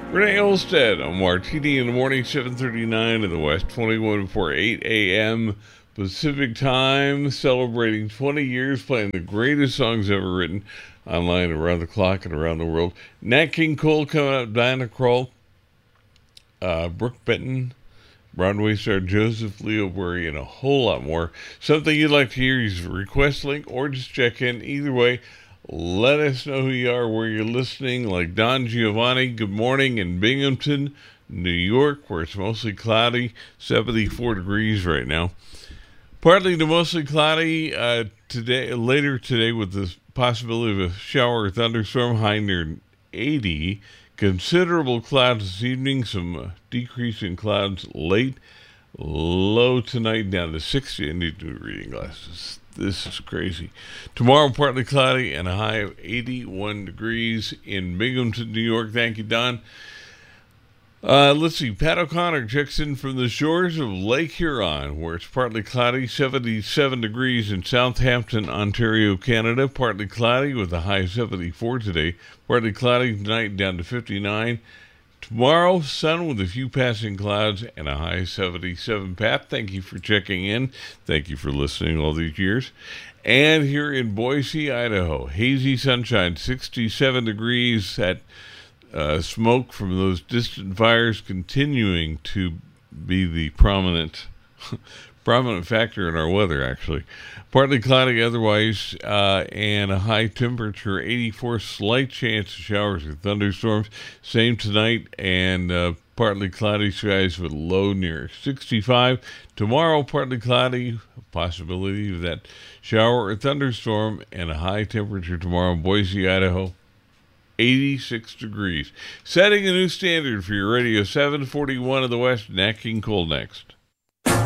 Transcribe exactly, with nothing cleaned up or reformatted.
Renee Olstead on Martini in the morning, seven thirty-nine in the West, twenty-one before eight a.m. Pacific time, celebrating twenty years, playing the greatest songs ever written, online, around the clock, and around the world. Nat King Cole coming up, Diana Krall, uh, Brooke Benton, Broadway star Joseph Leo Bury, and a whole lot more. Something you'd like to hear, use the request link or just check in. Either way, let us know who you are, where you're listening. Like Don Giovanni, good morning in Binghamton, New York, where it's mostly cloudy, seventy-four degrees right now. Partly to mostly cloudy uh, today, later today, with the possibility of a shower or thunderstorm, high near eighty. Considerable clouds this evening, some uh, decrease in clouds late. Low tonight down to sixty. I need new reading glasses. This is crazy. Tomorrow, partly cloudy and a high of eighty-one degrees in Binghamton, New York. Thank you, Don. Uh, let's see. Pat O'Connor checks in from the shores of Lake Huron, where it's partly cloudy, seventy-seven degrees in Southampton, Ontario, Canada. Partly cloudy with a high of seventy-four today. Partly cloudy tonight down to fifty-nine. Tomorrow, sun with a few passing clouds and a high seventy-seven. Pat, thank you for checking in. Thank you for listening all these years. And here in Boise, Idaho, hazy sunshine, sixty-seven degrees. That uh, smoke from those distant fires continuing to be the prominent prominent factor in our weather, actually. Partly cloudy otherwise, uh, and a high temperature, eighty-four, slight chance of showers or thunderstorms. Same tonight, and uh, partly cloudy skies with low near sixty-five. Tomorrow, partly cloudy, possibility of that shower or thunderstorm, and a high temperature tomorrow in Boise, Idaho, eighty-six degrees. Setting a new standard for your radio, seven forty-one of the West. Nat King Cole next.